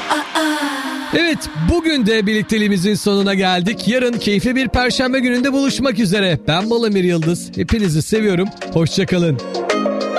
Evet, bugün de birlikteliğimizin sonuna geldik. Yarın keyifli bir perşembe gününde buluşmak üzere. Ben Balamir Yıldız. Hepinizi seviyorum. Hoşça kalın.